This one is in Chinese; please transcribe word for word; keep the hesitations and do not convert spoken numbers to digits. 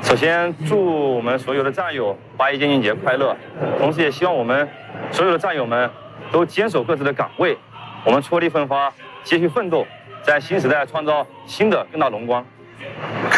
首先，祝我们所有的战友八一建军节快乐！同时，也希望我们所有的战友们都坚守各自的岗位，我们踔厉奋发，继续奋斗，在新时代创造新的更大荣光。